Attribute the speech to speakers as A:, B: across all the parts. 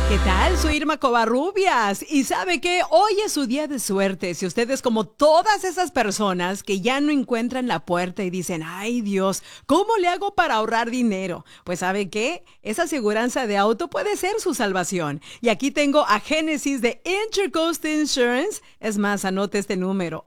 A: ¿Qué tal? Soy Irma Covarrubias y ¿sabe qué? Hoy es su día de suerte. Si usted es como todas esas personas que ya no encuentran la puerta y dicen, ay Dios, ¿cómo le hago para ahorrar dinero? Pues ¿sabe qué? Esa aseguranza de auto puede ser su salvación. Y aquí tengo a Génesis de Intercoast Insurance. Es más, anote este número,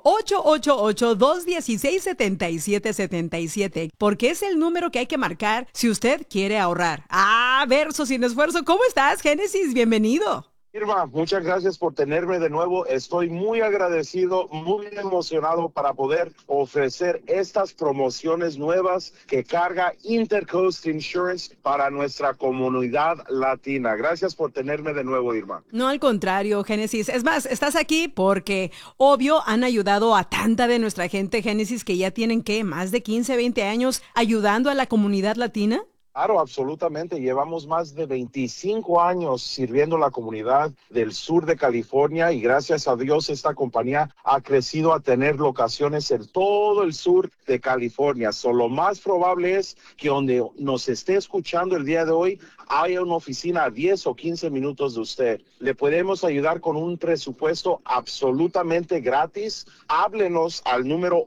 A: 888-216-7777, porque es el número que hay que marcar si usted quiere ahorrar. Ah, verso sin esfuerzo. ¿Cómo estás, Génesis? Bienvenido.
B: Irma, muchas gracias por tenerme de nuevo. Estoy muy agradecido, muy emocionado para poder ofrecer estas promociones nuevas que carga Intercoast Insurance para nuestra comunidad latina. Gracias por tenerme de nuevo, Irma.
A: No, al contrario, Génesis. Es más, estás aquí porque, obvio, han ayudado a tanta de nuestra gente, Génesis, que ya tienen, ¿qué? Más de 15, 20 años ayudando a la comunidad latina.
B: Claro, absolutamente. Llevamos más de 25 años sirviendo a la comunidad del sur de California y gracias a Dios esta compañía ha crecido a tener locaciones en todo el sur de California. Lo más probable es que donde nos esté escuchando el día de hoy haya una oficina a 10 o 15 minutos de usted. Le podemos ayudar con un presupuesto absolutamente gratis. Háblenos al número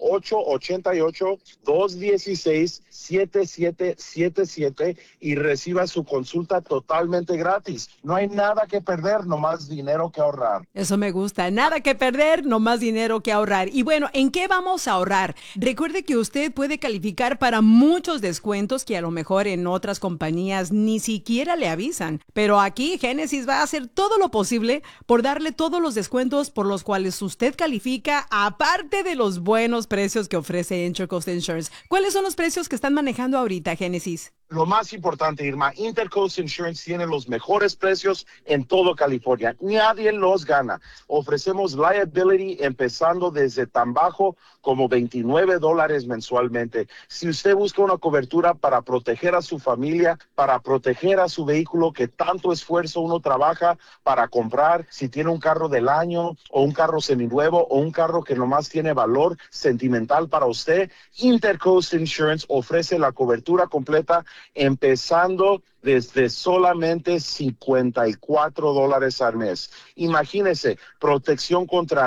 B: 888-216-7777 y reciba su consulta totalmente gratis. No hay nada que perder, nomás dinero que ahorrar.
A: Eso me gusta. Nada que perder, no más dinero que ahorrar. Y bueno, ¿en qué vamos a ahorrar? Recuerde que usted puede calificar para muchos descuentos que a lo mejor en otras compañías ni siquiera le avisan. Pero aquí Génesis va a hacer todo lo posible por darle todos los descuentos por los cuales usted califica, aparte de los buenos precios que ofrece Intercoast Insurance. ¿Cuáles son los precios que están manejando ahorita, Génesis?
B: Lo más importante, Irma, Intercoast Insurance tiene los mejores precios en todo California. Nadie los gana. Ofrecemos liability empezando desde tan bajo como $29 mensualmente. Si usted busca una cobertura para proteger a su familia, para proteger a su vehículo que tanto esfuerzo uno trabaja para comprar, si tiene un carro del año o un carro seminuevo o un carro que nomás tiene valor sentimental para usted, Intercoast Insurance ofrece la cobertura completa empezando desde solamente $54 al mes. Imagínese, protección contra